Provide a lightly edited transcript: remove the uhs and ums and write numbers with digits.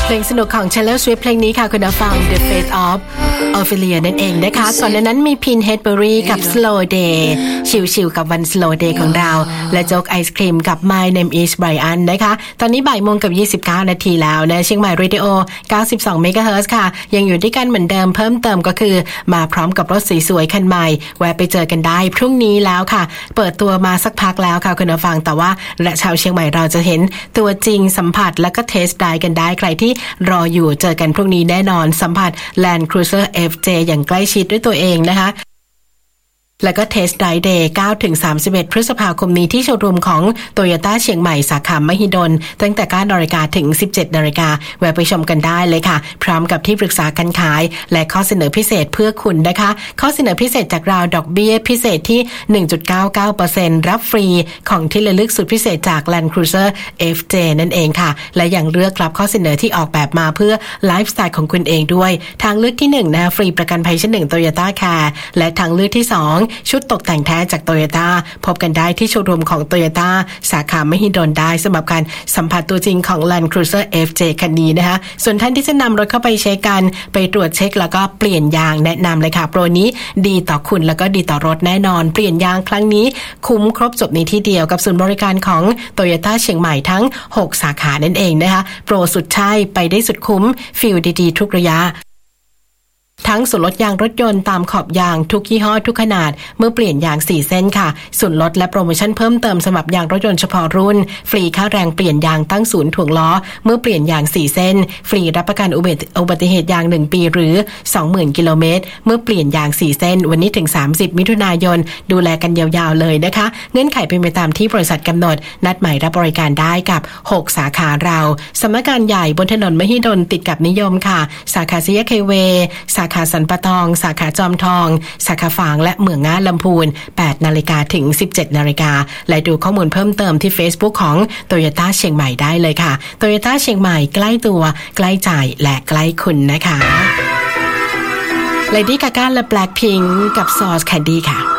เพลงสนุกของ Taylor Swift เพลงนี้ค่ะคุณผู้ฟัง The Fate of Ophelia นั่นเองนะคะก่อนหน้านั้นมี Pin Hedbury กับ Slow Day ชิลๆกับวัน Slow Day ของเราและโจ๊กไอศครีมกับ My Name is Brian นะคะตอนนี้บ่ายโมงกับ29นาทีแล้วนะเชียงใหม่ Radio 92 MHz ค่ะยังอยู่ด้วยกันเหมือนเดิมเพิ่มเติมก็คือมาพร้อมกับรถสวยๆคันใหม่แวะไปเจอกันได้พรุ่งนี้แล้วค่ะเปิดตัวมาสักพักแล้วค่ะคุณผู้ฟังแต่ว่าและชาวเชียงใหม่เราจะเห็นตัวจริงสัมผัสและก็เทสได้กันได้ใครที่รออยู่เจอกันพรุ่งนี้แน่นอนสัมผัส Land Cruiser FJ อย่างใกล้ชิดด้วยตัวเองนะคะแล้วก็เทสต์ไดร์เดย์ 9-31 พฤษภาคมนี้ที่โชว์รูมของ Toyota เชียงใหม่สาขามหิดลตั้งแต่ 9:00 นถึง 17:00 นแวะไปชมกันได้เลยค่ะพร้อมกับที่ปรึกษาการขายและข้อเสนอพิเศษเพื่อคุณนะคะข้อเสนอพิเศษจากเราดอกเบี้ยพิเศษที่ 1.99% รับฟรีของที่ระลึกสุดพิเศษจาก Land Cruiser FJ นั่นเองค่ะและยังเลือกรับข้อเสนอที่ออกแบบมาเพื่อไลฟ์สไตล์ของคุณเองด้วยทางเลือกที่1นะฟรีประกันภัยชั้น1 Toyota Care และทางเลือกที่2ชุดตกแต่งแท้จาก Toyota พบกันได้ที่โชว์รูมของ Toyota สาขามหิดลได้สำหรับการสัมผัสตัวจริงของ Land Cruiser FJ คันนี้นะคะส่วนท่านที่จะนำรถเข้าไปเช็คกันไปตรวจเช็คแล้วก็เปลี่ยนยางแนะนำเลยค่ะโปรนี้ดีต่อคุณแล้วก็ดีต่อรถแน่นอนเปลี่ยนยางครั้งนี้คุ้มครบจบในที่เดียวกับศูนย์บริการของ Toyota เชียงใหม่ทั้ง6สาขานั่นเองนะคะโปรสุดใช่ไปได้สุดคุ้มฟีลดีๆทุกระยะทั้งส่วนลดยางรถยนต์ตามขอบยางทุกยี่ห้อทุกขนาดเมื่อเปลี่ยนยาง4เส้นค่ะส่วนลดและโปรโมชั่นเพิ่มเติมสำหรับยางรถยนต์เฉพาะรุ่นฟรีค่าแรงเปลี่ยนยางตั้งศูนย์ถ่วงล้อเมื่อเปลี่ยนยาง4เส้นฟรีรับประกันอุบัติเหตุยาง1ปีหรือ 20,000 กิโลเมตรเมื่อเปลี่ยนยาง4เส้นวันนี้ถึง30มิถุนายนดูแลกันยาวๆเลยนะคะเงื่อนไขเป็นไปตามที่บริษัทกำหนดนัดหมายรับบริการได้กับ6สาขาเราสำนักงานใหญ่บนถนนมหิดลติดกับนิยมค่ะสาขาซีแยกไฮเวย์สาขาสันปะตองสาขาจอมทองสาขาฝางและเมืองง่าลำพูน 8:00 นถึง 17:00 นและดูข้อมูลเพิ่มเติมที่ Facebook ของ Toyota เชียงใหม่ได้เลยค่ะ Toyota เชียงใหม่ใกล้ตัวใกล้ใจและใกล้คุณนะคะ Lady Gaga และ Blackpink กับ Sauce Candy ค่ะ